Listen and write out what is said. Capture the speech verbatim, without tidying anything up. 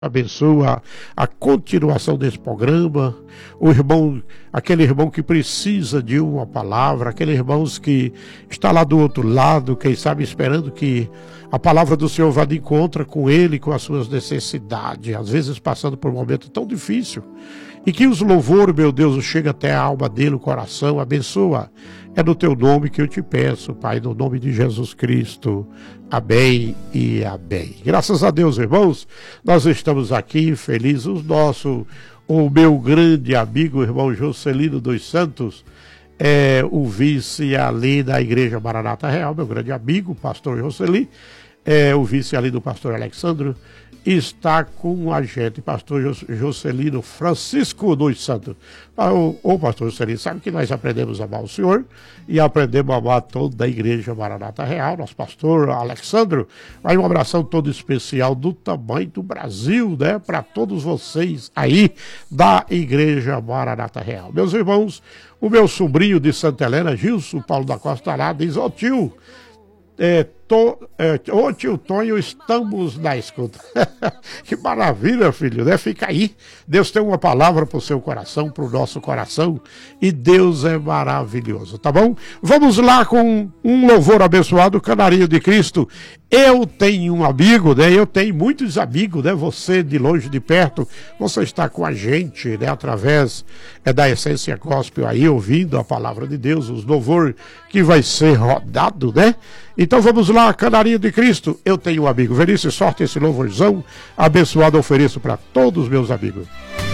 Abençoa a continuação desse programa, o irmão, aquele irmão que precisa de uma palavra, aquele irmão que está lá do outro lado, quem sabe esperando que a palavra do Senhor vá de encontro com ele, com as suas necessidades, às vezes passando por um momento tão difícil, e que os louvores, meu Deus, chegue até a alma dele, o coração, abençoa. É no teu nome que eu te peço, Pai, no nome de Jesus Cristo. Amém e amém. Graças a Deus, irmãos, nós estamos aqui felizes. O nosso, o meu grande amigo, o irmão Jocelino dos Santos, é o vice ali da Igreja Maranata Real, meu grande amigo, pastor Jocelino, é o vice ali do pastor Alexandro, está com a gente, pastor Jocelino Francisco dos Santos. Ô, ô pastor Jocelino, sabe que nós aprendemos a amar o Senhor e aprendemos a amar toda a Igreja Maranata Real, nosso pastor Alexandro. Vai um abração todo especial do tamanho do Brasil, né, para todos vocês aí da Igreja Maranata Real. Meus irmãos, o meu sobrinho de Santa Helena, Gilson Paulo da Costa lá, diz: ô tio, É, to, é, ô tio Tonho, estamos na escuta. Que maravilha, filho, né? Fica aí. Deus tem uma palavra para o seu coração, para o nosso coração, e Deus é maravilhoso, tá bom? Vamos lá com um louvor abençoado, Canarinho de Cristo. Eu tenho um amigo, né? Eu tenho muitos amigos, né? Você de longe, de perto, você está com a gente, né? Através é, da Essência Gospel aí, ouvindo a palavra de Deus, os louvor que vai ser rodado, né? Então vamos lá, Canarinho de Cristo. Eu tenho um amigo. Vinícius, sorte esse louvorzão abençoado, ofereço para todos os meus amigos.